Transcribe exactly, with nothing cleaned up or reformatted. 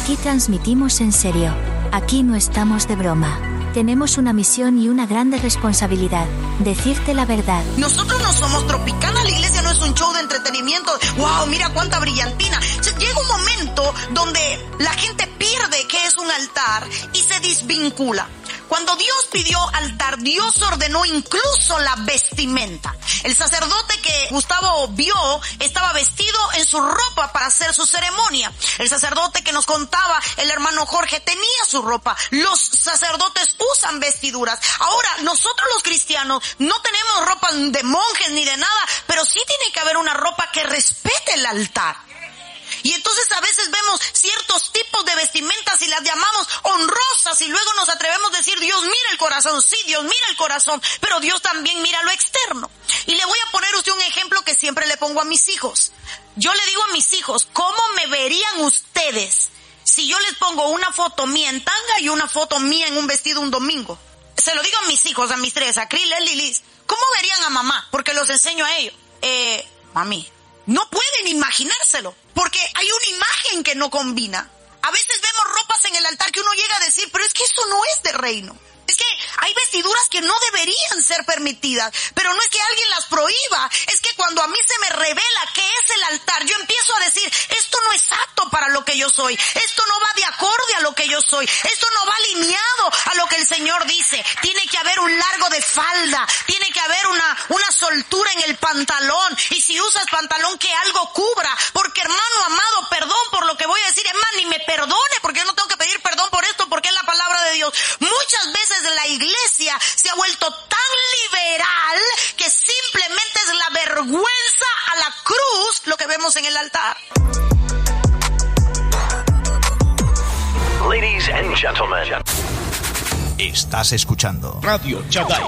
Aquí transmitimos en serio. Aquí no estamos de broma. Tenemos una misión y una grande responsabilidad: decirte la verdad. Nosotros no somos Tropicana, la iglesia no es un show de entretenimiento. ¡Wow! Mira cuánta brillantina. Llega un momento donde la gente pierde qué es un altar y se desvincula. Cuando Dios pidió altar, Dios ordenó incluso la vestimenta. El sacerdote que Gustavo vio estaba vestido en su ropa para hacer su ceremonia. El sacerdote que nos contaba el hermano Jorge tenía su ropa. Los sacerdotes usan vestiduras. Ahora, nosotros los cristianos no tenemos ropa de monjes ni de nada, pero sí tiene que haber una ropa que respete el altar. Y entonces a veces vemos ciertos tipos de vestimentas y las llamamos honrosas y luego nos atrevemos a decir: Dios mira el corazón. Sí, Dios mira el corazón, pero Dios también mira lo externo. Y le voy a poner a usted un ejemplo que siempre le pongo a mis hijos. Yo le digo a mis hijos: ¿cómo me verían ustedes si yo les pongo una foto mía en tanga y una foto mía en un vestido un domingo? Se lo digo a mis hijos, a mis tres, a Cris, Lely y Liz. ¿Cómo verían a mamá? Porque los enseño a ellos. Eh, mami, no pueden imaginárselo, porque hay una imagen que no combina. A veces vemos ropas en el altar que uno llega a decir: pero es que eso no es de reino. Es que hay vestiduras que no deberían ser permitidas, pero no es que alguien las prohíba, es que cuando a mí se me revela qué es el altar, yo empiezo a decir: esto no es apto para lo que yo soy, esto no va de acorde a lo que yo soy, esto no va alineado a lo que el Señor dice. Tiene que haber un largo de falda, tiene que haber una, una soltura en el pantalón, y si usas pantalón que algo cubra, porque hermano amado, perdón por lo que voy a decir, hermano, ni me perdone, porque yo no tengo que pedir perdón por esto, porque es la palabra de Dios. Muchas veces la iglesia se ha vuelto tan liberal que simplemente es la vergüenza a la cruz lo que vemos en el altar. Ladies and gentlemen, estás escuchando Radio Chagai.